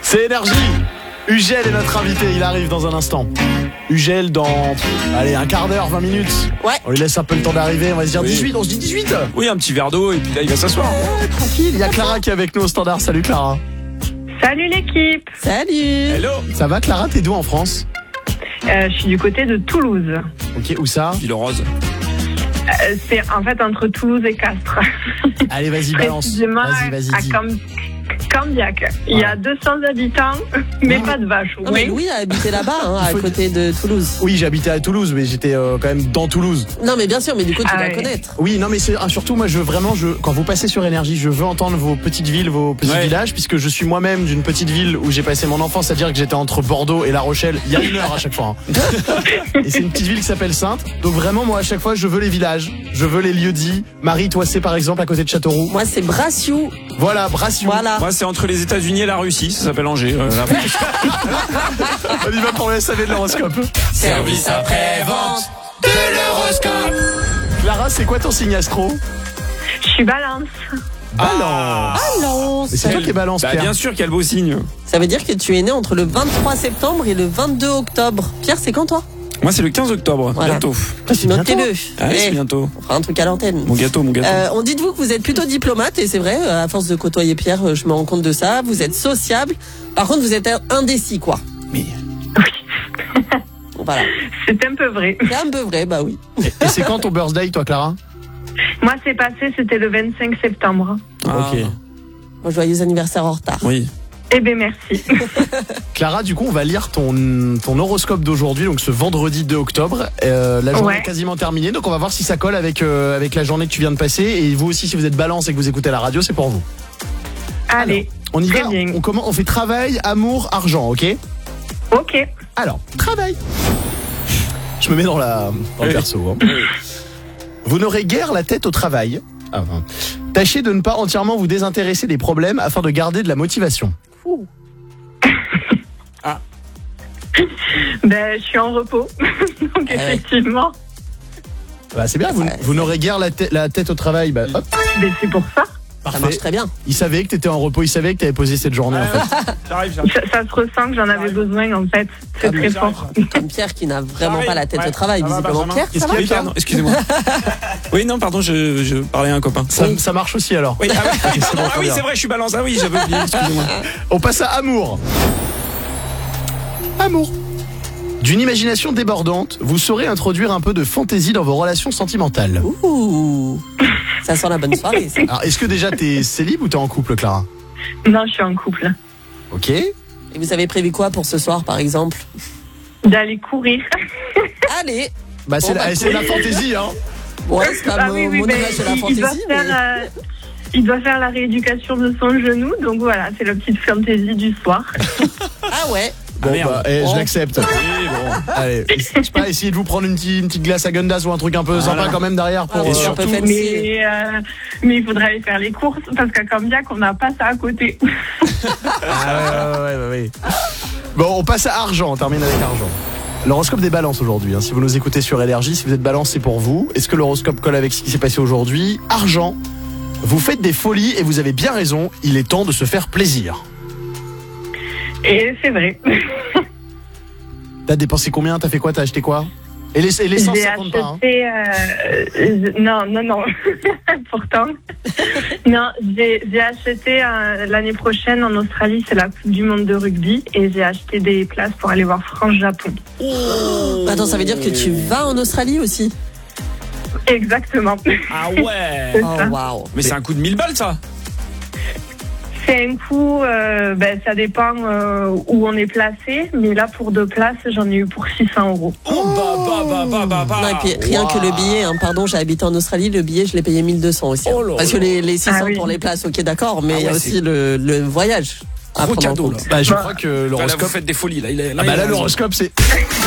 C'est Énergie. Ugel est notre invité, il arrive dans un instant. Ugel dans, un quart d'heure, 20 minutes. Ouais. On lui laisse un peu le temps d'arriver, on va se dire 18, on se dit 18. Oui, un petit verre d'eau et puis là il va s'asseoir. Ouais, tranquille, il y a Clara qui est avec nous au standard. Salut Clara. Salut l'équipe. Salut. Hello. Ça va Clara, t'es d'où en France? Je suis du côté de Toulouse. Ok, où ça? Ville rose. C'est en fait entre Toulouse et Castres. Allez, vas-y, balance. Précisément Vas-y, à dis. Cambiac. Il y a 200 habitants, mais pas de vaches. Non, mais Louis a habité là-bas, à côté de Toulouse. Oui, j'habitais à Toulouse, mais j'étais quand même dans Toulouse. Non, mais bien sûr, mais du coup, tu dois ouais. connaître. Oui, non, mais c'est surtout moi, quand vous passez sur Énergie, je veux entendre vos petites villes, vos petits villages, puisque je suis moi-même d'une petite ville où j'ai passé mon enfance, c'est-à-dire que j'étais entre Bordeaux et La Rochelle. Il y a 1 heure à chaque fois. Hein. Et c'est une petite ville qui s'appelle Saintes. Donc vraiment, moi, à chaque fois, je veux les villages, je veux les lieux dits. Marie, toi, c'est par exemple à côté de Châteauroux. Moi, c'est Brassiou. Voilà, Brassiou. Voilà. Moi c'est entre les États-Unis et la Russie, ça s'appelle Angers. On y va pour le SAV de l'horoscope. Service après-vente de l'horoscope. Clara, c'est quoi ton signe astro? Je suis Balance. Balance. Balance. Mais c'est toi qui es Balance, Bah Pierre. bien sûr, quel beau signe. Ça veut dire que tu es né entre le 23 septembre et le 22 octobre. Pierre, c'est quand toi? Moi c'est le 15 octobre, Voilà. bientôt. C'est bientôt. Notez-le. Ah oui, Eh, c'est bientôt. on fera un truc à l'antenne. Mon gâteau. On dit de vous que vous êtes plutôt diplomate, et c'est vrai, à force de côtoyer Pierre, je me rends compte de ça. Vous êtes sociable. Par contre, vous êtes indécis, quoi. Mais Voilà. C'est un peu vrai. C'est un peu vrai, bah oui. Et c'est quand ton birthday, toi, Clara? Moi, c'est passé, c'était le 25 septembre. Ok. Bon, joyeux anniversaire en retard. Oui. Eh bien, merci. Clara, du coup, on va lire ton horoscope d'aujourd'hui, donc ce vendredi 2 octobre. La journée est quasiment terminée, donc on va voir si ça colle avec la journée que tu viens de passer. Et vous aussi, si vous êtes Balance et que vous écoutez la radio, c'est pour vous. Allez. On y Très va. bien. On fait travail, amour, argent, ok? Ok. Alors, travail. Je me mets dans le perso. Hein. Vous n'aurez guère la tête au travail. Tâchez de ne pas entièrement vous désintéresser des problèmes afin de garder de la motivation. Ben, je suis en repos. Donc, effectivement. Bah, c'est bien, vous n'aurez guère la tête au travail. Bah, hop, Ben, c'est pour ça. Ça parfait. marche très bien. Il savait que t'étais en repos, il savait que t'avais posé cette journée en fait. J'arrive. Ça se ressent que j'en avais besoin, en fait. C'est très fort. Comme Pierre qui n'a vraiment pas la tête au travail, Ça va, visiblement. Benjamin Pierre, ça va? Oui, pardon, excusez-moi. Oui, non, pardon, je parlais à un copain. Ça marche aussi alors. Oui, c'est bon, très bien. c'est vrai, je suis Balance. Ah oui, j'avais oublié, excusez-moi. On passe à amour. Amour. D'une imagination débordante, vous saurez introduire un peu de fantaisie dans vos relations sentimentales. Ouh. Ça sent la bonne soirée, ça. Alors, est-ce que déjà t'es célib ou t'es en couple, Clara? Non, je suis en couple. Ok. Et vous avez prévu quoi pour ce soir, par exemple? D'aller courir. Allez. Bah, c'est la fantaisie, hein. Ouais, c'est pas mon ben, image de la il fantaisie, doit faire, il doit faire la rééducation de son genou. Donc voilà, c'est la petite fantaisie du soir. Ah ouais. Bon, merde. je l'accepte. Allez, je sais pas, essayez de vous prendre une petite glace à Gundas ou un truc un peu sympa quand même derrière pour. Et surtout- surtout, Mais il faudrait aller faire les courses parce qu'à Cambiac, on n'a pas ça à côté. Ouais. Bon, on passe à argent, on termine avec argent. L'horoscope des balances aujourd'hui, hein. Si vous nous écoutez sur Énergie, si vous êtes balance, c'est pour vous. Est-ce que l'horoscope colle avec ce qui s'est passé aujourd'hui? Argent, vous faites des folies et vous avez bien raison, il est temps de se faire plaisir. Et c'est vrai. T'as dépensé combien? T'as fait quoi? T'as acheté quoi? Et l'essence, J'ai ça compte pas, hein. acheté... Non. Pourtant. Non, j'ai acheté l'année prochaine en Australie, c'est la Coupe du Monde de rugby. Et j'ai acheté des places pour aller voir France-Japon. Attends, ça veut dire que tu vas en Australie aussi? Exactement. Ah ouais. C'est Oh, ça. waouh. Mais c'est un coup de 1000 balles, ça. C'est un coup, ça dépend où on est placé. Mais là, pour 2 places, j'en ai eu pour 600 €. Bah. Non, et puis, rien que le billet, hein, pardon, j'ai habité en Australie, le billet, je l'ai payé 1200 aussi. Oh là Parce que les 600 Ah oui. pour les places, ok, d'accord, mais il y a ouais, aussi le voyage. à Gros prendre en cadeau, compte. là. Bah, je Bah, crois que Là, vous l'horoscope. faites des folies, là. Là, l'horoscope, c'est